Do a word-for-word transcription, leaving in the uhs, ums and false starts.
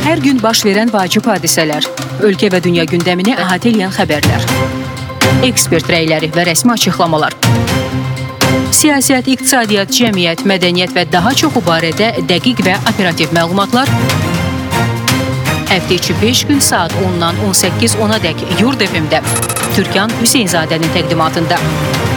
Hər gün baş verən vacib hadisələr, ölkə və dünya gündəmini əhatə edən xəbərlər, ekspert rəyləri və rəsmi açıqlamalar, siyasət, iqtisadiyyat, cəmiyyət, mədəniyyət və daha çoxu barədə dəqiq və operativ məlumatlar həftə içi beş gün saat ondan on səkkiz ona dək Yurd F M-də Türkan Hüseynzadənin təqdimatında.